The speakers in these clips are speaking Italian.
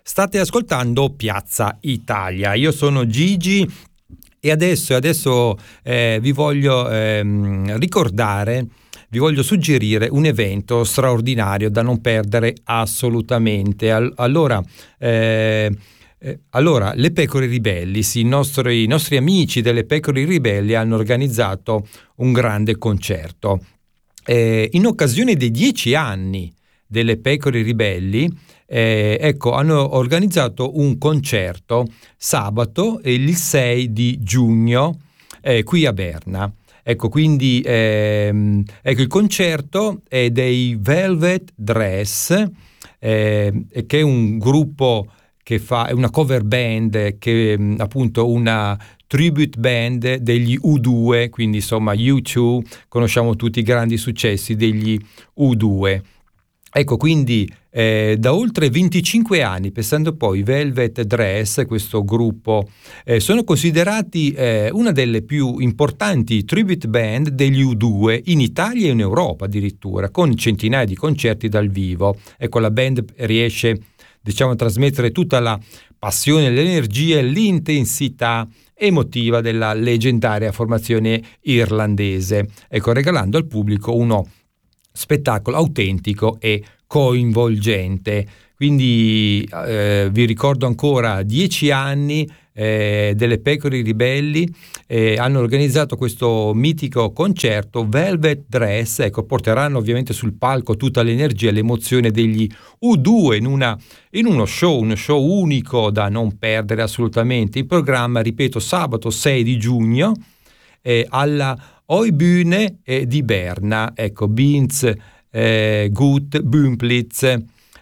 State ascoltando Piazza Italia. Io sono Gigi e adesso vi voglio ricordare, vi voglio suggerire un evento straordinario da non perdere assolutamente. Allora, le Pecore Ribelli, sì, i nostri amici delle Pecore Ribelli hanno organizzato un grande concerto. In occasione dei 10 anni delle Pecore Ribelli, hanno organizzato un concerto sabato, il 6 di giugno, qui a Berna. Quindi il concerto è dei Velvet Dress, che è un gruppo è una cover band, che appunto una tribute band degli U2, quindi insomma U2, conosciamo tutti i grandi successi degli U2. Quindi da oltre 25 anni, pensando poi, Velvet Dress, questo gruppo, sono considerati una delle più importanti tribute band degli U2 in Italia e in Europa addirittura, con centinaia di concerti dal vivo. La band riesce, a trasmettere tutta la passione, l'energia e l'intensità emotiva della leggendaria formazione irlandese, regalando al pubblico uno spettacolo autentico e coinvolgente. Quindi vi ricordo ancora 10 anni delle Pecore Ribelli, hanno organizzato questo mitico concerto Velvet Dress. Porteranno ovviamente sul palco tutta l'energia e l'emozione degli U2 in uno show unico da non perdere assolutamente. Il programma, ripeto, sabato 6 di giugno alla Oibühne di Berna, Binz Gut Bümplitz.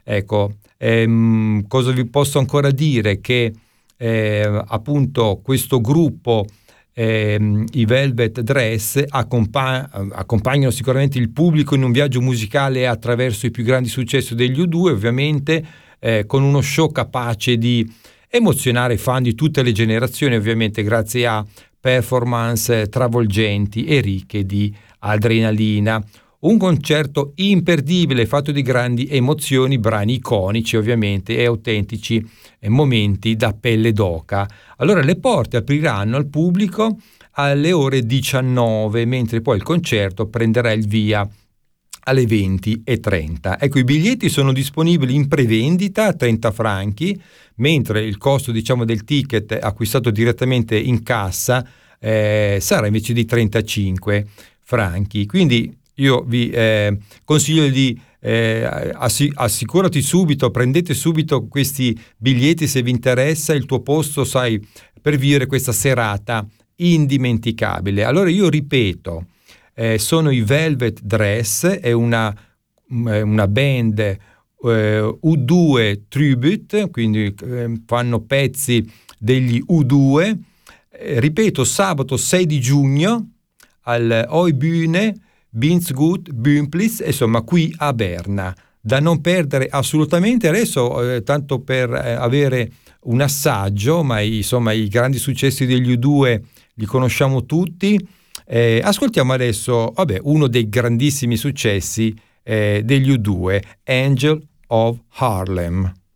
Cosa vi posso ancora dire? Che appunto questo gruppo, i Velvet Dress, accompagnano sicuramente il pubblico in un viaggio musicale attraverso i più grandi successi degli U2, ovviamente con uno show capace di emozionare i fan di tutte le generazioni, ovviamente grazie a performance travolgenti e ricche di adrenalina. Un concerto imperdibile, fatto di grandi emozioni, brani iconici ovviamente e autentici momenti da pelle d'oca. Allora le porte apriranno al pubblico alle ore 19, mentre poi il concerto prenderà il via alle 20:30. I biglietti sono disponibili in prevendita a 30 franchi, mentre il costo del ticket acquistato direttamente in cassa sarà invece di 35 franchi. Quindi io vi consiglio di assicurati subito, prendete subito questi biglietti se vi interessa il tuo posto, per vivere questa serata indimenticabile. Allora io ripeto, sono i Velvet Dress, è una band U2 tribute, quindi fanno pezzi degli U2. Ripeto, sabato 6 di giugno al Oibühne Binz Gut Bümplitz, insomma qui a Berna, da non perdere assolutamente. Adesso tanto per avere un assaggio, ma insomma i grandi successi degli U2 li conosciamo tutti. Ascoltiamo adesso uno dei grandissimi successi degli U2, Angel of Harlem.